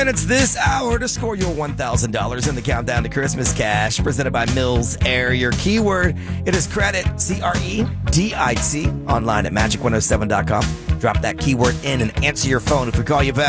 And it's this hour to score your $1,000 in the Countdown to Christmas Cash, presented by Mills Air. Your keyword, it is credit, CREDIT, online at magic107.com. Drop that keyword in and answer your phone if we call you back.